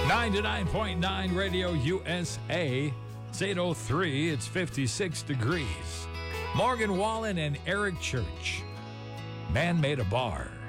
99.9 Radio USA. It's 8:03. It's 56 degrees. Morgan Wallen and Eric Church. Man made a bar.